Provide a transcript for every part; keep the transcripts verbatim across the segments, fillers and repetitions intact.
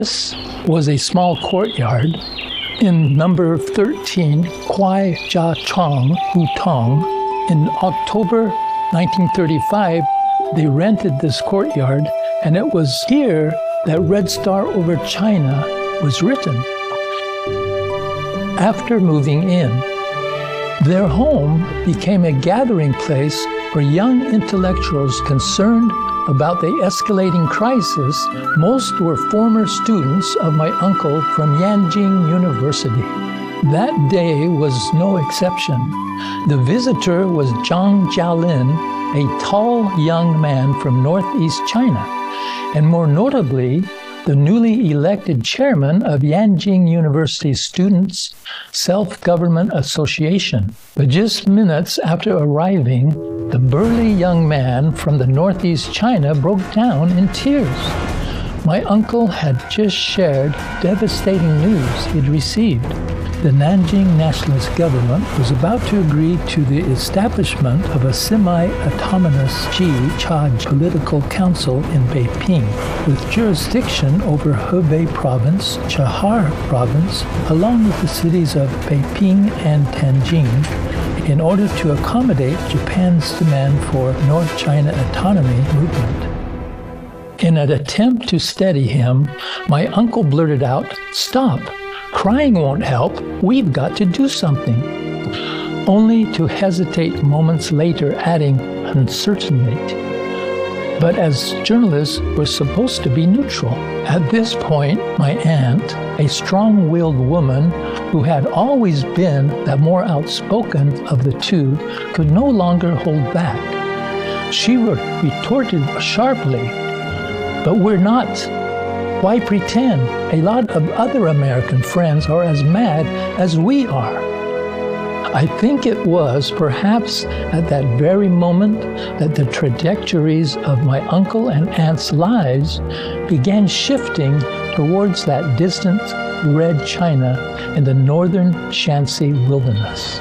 This was a small courtyard in number thirteen Kwai Jia Chong, Hutong. In October nineteen thirty-five, they rented this courtyard, and it was here that Red Star Over China was written. After moving in, their home became a gathering place for young intellectuals concerned about the escalating crisis. Most were former students of my uncle from Yanjing University. That day was no exception. The visitor was Zhang Jialin, a tall young man from northeast China, and more notably, the newly elected chairman of Yanjing University's Students' Self-Government Association. But just minutes after arriving, the burly young man from the northeast China broke down in tears. My uncle had just shared devastating news he'd received. The Nanjing nationalist government was about to agree to the establishment of a semi-autonomous Ji-Cha political council in Beiping, with jurisdiction over Hebei province, Chahar province, along with the cities of Beiping and Tianjin, in order to accommodate Japan's demand for North China autonomy movement. In an attempt to steady him, my uncle blurted out, "Stop! Crying won't help. We've got to do something." Only to hesitate moments later, adding uncertainly, "But as journalists, we're supposed to be neutral." At this point, my aunt, a strong-willed woman who had always been the more outspoken of the two, could no longer hold back. She retorted sharply, "But we're not. Why pretend? A lot of other American friends are as mad as we are." I think it was perhaps at that very moment that the trajectories of my uncle and aunt's lives began shifting towards that distant red China in the northern Shanxi wilderness.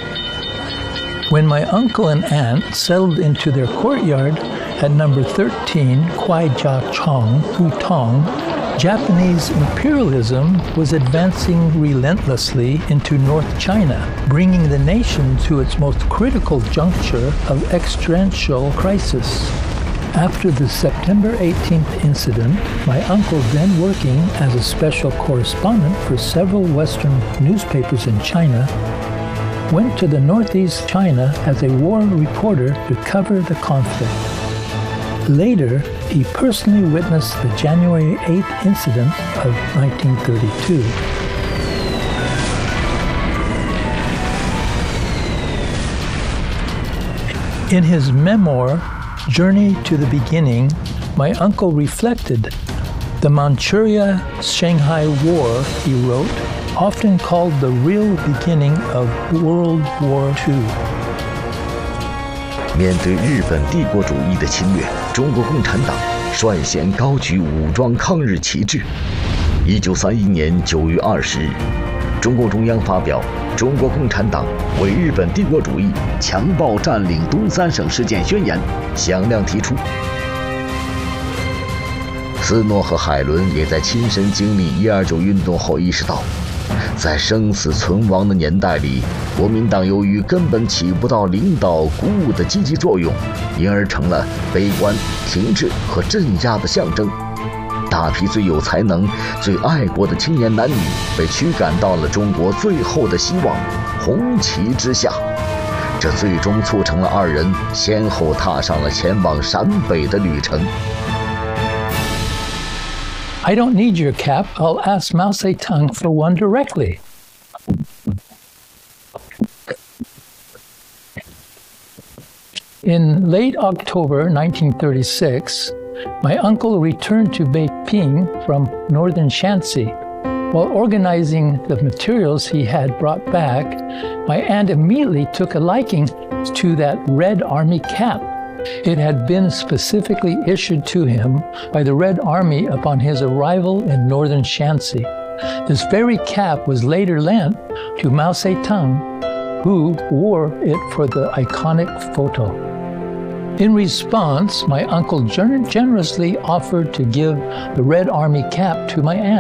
When my uncle and aunt settled into their courtyard at number thirteen Kwai Jia Chong, Hutong, Japanese imperialism was advancing relentlessly into North China, bringing the nation to its most critical juncture of existential crisis. After the September eighteenth incident, my uncle, then working as a special correspondent for several Western newspapers in China, went to the northeast China as a war reporter to cover the conflict. Later, he personally witnessed the January eighth incident of nineteen thirty-two. In his memoir, Journey to the Beginning, my uncle reflected, "The Manchuria-Shanghai War," he wrote, "often called the real beginning of World War Two." 面对日本帝国主义的侵略，中国共产党率先高举武装抗日旗帜。一九三一年九月二十日，中共中央发表《中国共产党为日本帝国主义强暴占领东三省事件宣言》，响亮提出。斯诺和海伦也在亲身经历一二九运动后意识到，在生死存亡的年代里，国民党由于根本起不到领导鼓舞的积极作用，因而成了悲观、停滞和镇压的象征。大批最有才能、最爱国的青年男女被驱赶到了中国最后的希望——红旗之下。这最终促成了二人先后踏上了前往陕北的旅程。 I don't need your cap. I'll ask Mao Zedong for one directly. In late October nineteen thirty-six, my uncle returned to Beiping from northern Shanxi. While organizing the materials he had brought back, my aunt immediately took a liking to that Red Army cap. It had been specifically issued to him by the Red Army upon his arrival in northern Shanxi. This very cap was later lent to Mao Zedong, who wore it for the iconic photo. In response, my uncle generously offered to give the Red Army cap to my aunt.